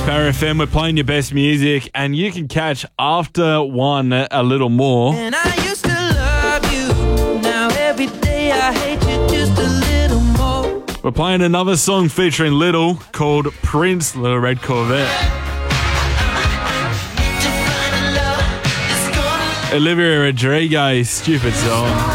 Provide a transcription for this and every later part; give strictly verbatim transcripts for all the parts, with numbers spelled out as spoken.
Power F M, we're playing your best music, and you can catch After One a little more. And I used to love you. Now every day I hate you just a little more. We're playing another song featuring Little called Prince, Little Red Corvette. Olivia Rodrigo, stupid song.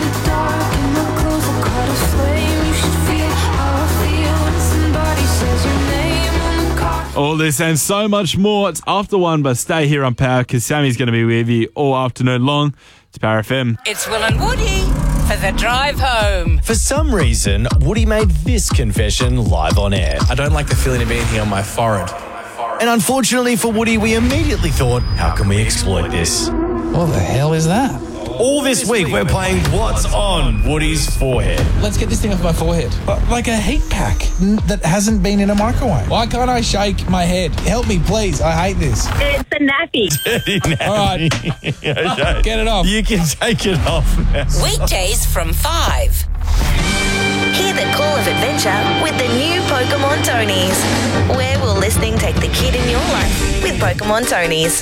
All this and so much more. It's After One, but stay here on Power because Sammy's going to be with you all afternoon long. It's Power F M. It's Will and Woody for the drive home. For some reason, Woody made this confession live on air. I don't like the feeling of anything on my forehead. And unfortunately for Woody, we immediately thought, how can we exploit this? What the hell is that? All this week, we're playing What's on Woody's Forehead. Let's get this thing off my forehead. Like a heat pack that hasn't been in a microwave. Why can't I shake my head? Help me, please. I hate this. It's a nappy. Dirty nappy. All right. Okay. Get it off. You can take it off now. Weekdays from five. Hear the call of adventure with the new Pokemon Tonys. Where will listening take the kid in your life with Pokemon Tonys?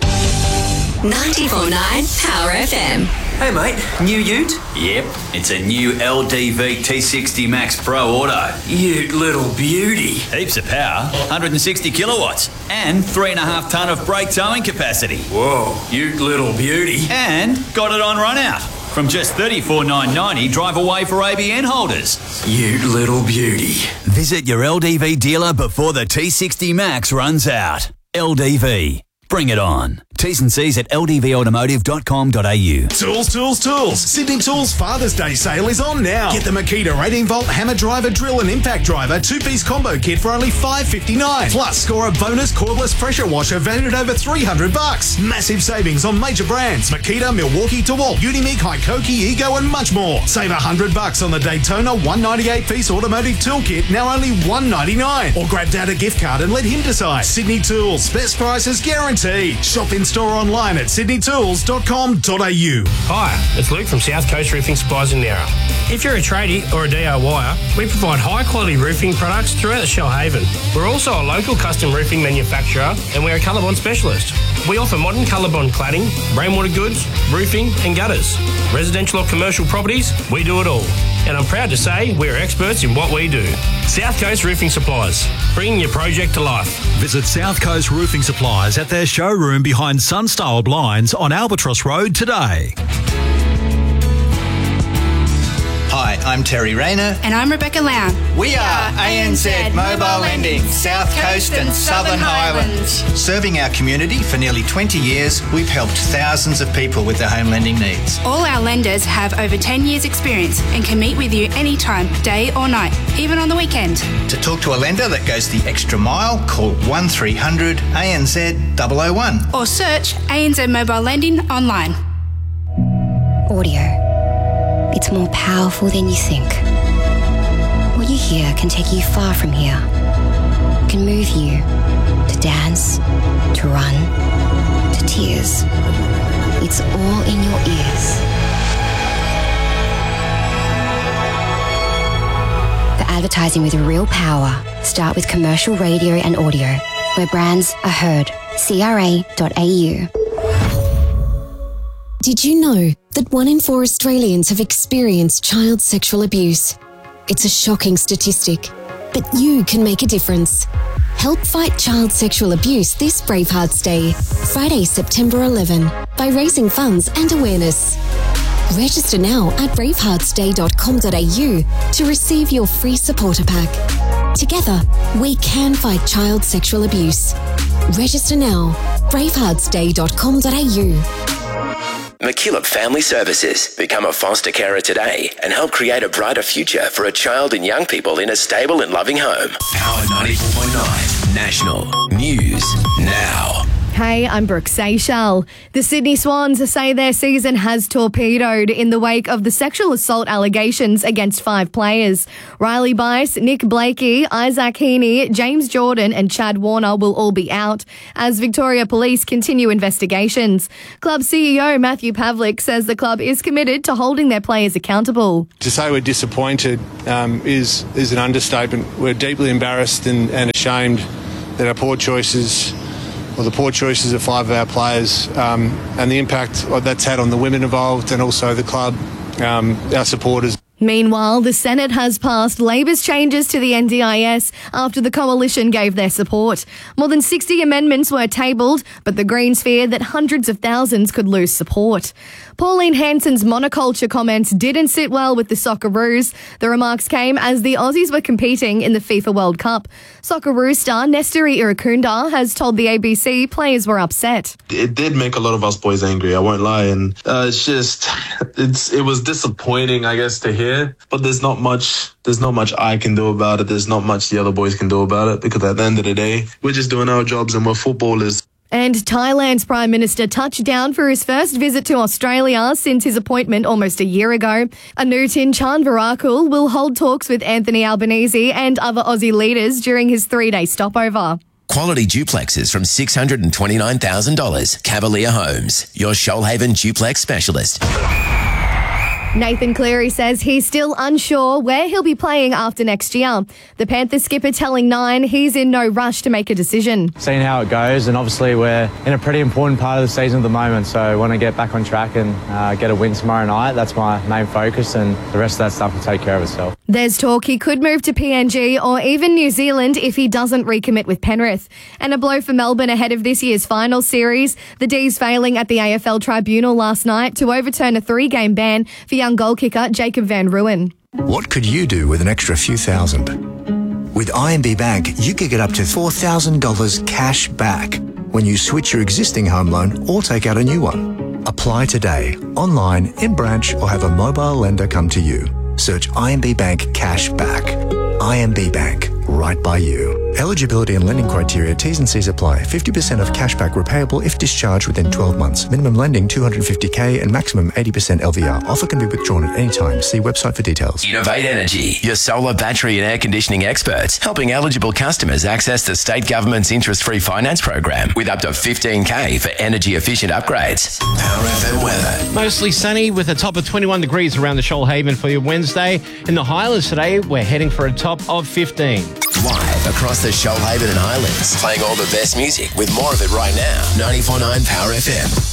ninety-four point nine Power F M. Hey mate, new ute? Yep, it's a new L D V T sixty Max Pro Auto. Ute little beauty. Heaps of power, one hundred sixty kilowatts, and three and a half tonne of brake towing capacity. Whoa, ute little beauty. And got it on run out. From just thirty-four thousand nine hundred ninety dollars, drive away for A B N holders. Ute little beauty. Visit your L D V dealer before the T sixty Max runs out. L D V. Bring it on. T's and C's at l d v automotive dot com dot a u. Tools, tools, tools. Sydney Tools Father's Day sale is on now. Get the Makita eighteen volt hammer driver, drill and impact driver two-piece combo kit for only five fifty-nine. Plus, score a bonus cordless pressure washer valued at over three hundred bucks. Massive savings on major brands. Makita, Milwaukee, DeWalt, Unimig, Hikoki, Ego and much more. Save one hundred bucks on the Daytona one ninety-eight piece automotive tool kit, now only one ninety-nine. Or grab Dad a gift card and let him decide. Sydney Tools. Best prices guaranteed. Shop in store online at sydney tools dot com dot a u. Hi, it's Luke from South Coast Roofing Supplies in Nowra. If you're a tradie or a D I Y er, we provide high quality roofing products throughout the Shellhaven. We're also a local custom roofing manufacturer and we're a ColourBond specialist. We offer modern ColourBond cladding, rainwater goods, roofing and gutters. Residential or commercial properties, we do it all. And I'm proud to say we're experts in what we do. South Coast Roofing Supplies, bringing your project to life. Visit South Coast Roofing Supplies at their showroom behind Sunstyle Blinds on Albatross Road today. Hi, I'm Terry Rayner. And I'm Rebecca Lamb. We are A N Z Mobile Lending, South Coast and Southern Highlands. Serving our community for nearly twenty years, we've helped thousands of people with their home lending needs. All our lenders have over ten years experience and can meet with you anytime, day or night, even on the weekend. To talk to a lender that goes the extra mile, call one three hundred A N Z double oh one. Or search A N Z Mobile Lending online. Audio. It's more powerful than you think. What you hear can take you far from here. It can move you to dance, to run, to tears. It's all in your ears. For advertising with real power, start with commercial radio and audio, where brands are heard. C R A dot A U. Did you know that one in four Australians have experienced child sexual abuse? It's a shocking statistic, but you can make a difference. Help fight child sexual abuse this Bravehearts Day, Friday, September eleventh, by raising funds and awareness. Register now at bravehearts day dot com dot a u to receive your free supporter pack. Together, we can fight child sexual abuse. Register now, bravehearts day dot com dot a u. McKillop Family Services. Become a foster carer today and help create a brighter future for a child and young people in a stable and loving home. Power ninety-four point nine National News Now. Hey, I'm Brooke Seychelles. The Sydney Swans say their season has torpedoed in the wake of the sexual assault allegations against five players. Riley Bice, Nick Blakey, Isaac Heaney, James Jordan and Chad Warner will all be out as Victoria Police continue investigations. Club C E O Matthew Pavlik says the club is committed to holding their players accountable. To say we're disappointed um, is, is an understatement. We're deeply embarrassed and, and ashamed that our poor choices, or the poor choices of five of our players, um, and the impact that's had on the women involved and also the club, um, our supporters. Meanwhile, the Senate has passed Labor's changes to the N D I S after the coalition gave their support. More than sixty amendments were tabled, but the Greens fear that hundreds of thousands could lose support. Pauline Hanson's monoculture comments didn't sit well with the Socceroos. The remarks came as the Aussies were competing in the FIFA World Cup. Socceroos star Nesteri Irakunda has told the A B C players were upset. It did make a lot of us boys angry, I won't lie, and uh, it's just, it's it was disappointing, I guess, to hear. But there's not much there's not much I can do about it. There's not much the other boys can do about it, because at the end of the day, we're just doing our jobs and we're footballers. And Thailand's Prime Minister touched down for his first visit to Australia since his appointment almost a year ago. Anutin Chanvarakul will hold talks with Anthony Albanese and other Aussie leaders during his three-day stopover. Quality duplexes from six hundred twenty-nine thousand dollars. Cavalier Homes, your Shoalhaven duplex specialist. Nathan Cleary says he's still unsure where he'll be playing after next year. The Panthers skipper telling Nine he's in no rush to make a decision. Seeing how it goes, and obviously we're in a pretty important part of the season at the moment, so I want to get back on track and uh, get a win tomorrow night. That's my main focus, and the rest of that stuff will take care of itself. There's talk he could move to P N G or even New Zealand if he doesn't recommit with Penrith. And a blow for Melbourne ahead of this year's final series. The D's failing at the A F L tribunal last night to overturn a three-game ban for young goal kicker Jacob Van Ruin. What could you do with an extra few thousand? With I M B Bank, you could get up to four thousand dollars cash back when you switch your existing home loan or take out a new one. Apply today, online, in branch, or have a mobile lender come to you. Search I M B Bank Cash Back. I M B Bank, right by you. Eligibility and lending criteria, T's and C's apply. fifty percent of cashback repayable if discharged within twelve months. Minimum lending two hundred fifty K and maximum eighty percent L V R. Offer can be withdrawn at any time. See website for details. Innovate Energy, your solar, battery and air conditioning experts, helping eligible customers access the state government's interest-free finance program with up to fifteen K for energy-efficient upgrades. Power F M weather. Mostly sunny with a top of twenty-one degrees around the Shoalhaven for your Wednesday. In the Highlands today, we're heading for a top of fifteen. Live across the Shoalhaven and Highlands, playing all the best music with more of it right now. ninety-four point nine Power F M.